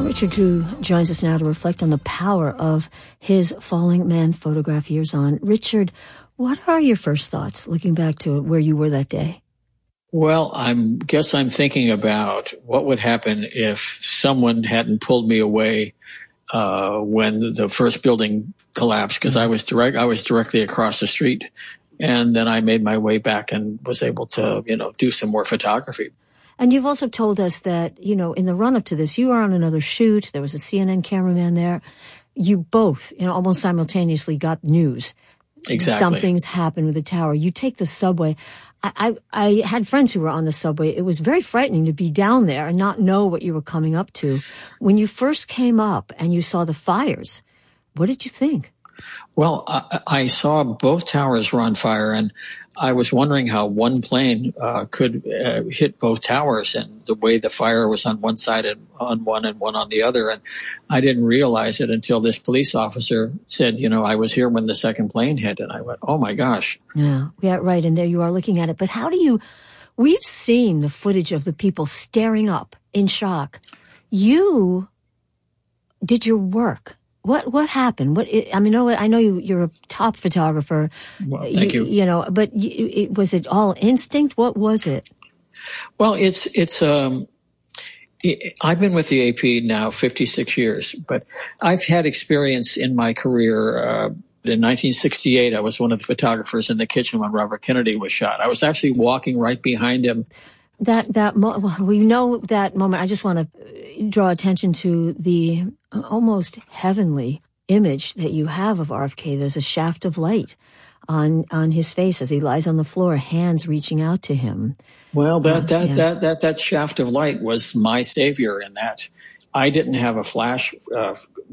Richard Drew joins us now to reflect on the power of his Falling Man photograph years on. Richard, what are your first thoughts looking back to where you were that day? Well, I'm thinking about what would happen if someone hadn't pulled me away when the first building collapsed, because I was directly across the street, and then I made my way back and was able to, do some more photography. And you've also told us that, in the run-up to this, you were on another shoot. There was a CNN cameraman there. You both, almost simultaneously got news. Exactly. Something's happened with the tower. You take the subway. I had friends who were on the subway. It was very frightening to be down there and not know what you were coming up to. When you first came up and you saw the fires, what did you think? Well, I saw both towers were on fire, and I was wondering how one plane could hit both towers, and the way the fire was on one side and on one on the other. And I didn't realize it until this police officer said, I was here when the second plane hit. And I went, oh, my gosh. Yeah, right. And there you are looking at it. But we've seen the footage of the people staring up in shock. You did your work. What happened? I know you're a top photographer. Well, thank you. But was it all instinct? What was it? Well, I've been with the AP now 56 years, but I've had experience in my career. In 1968, I was one of the photographers in the kitchen when Robert Kennedy was shot. I was actually walking right behind him. We know that moment. I just want to draw attention to the almost heavenly image that you have of RFK. There's a shaft of light on his face as he lies on the floor, hands reaching out to him. Well, that shaft of light was my savior in that I didn't have a flash